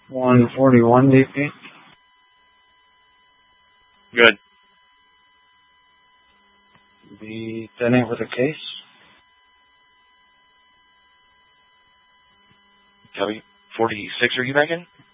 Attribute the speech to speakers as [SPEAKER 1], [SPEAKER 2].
[SPEAKER 1] 141 DP.
[SPEAKER 2] Good.
[SPEAKER 1] Be 10-8 with a case.
[SPEAKER 2] Copy. 46, are you back in?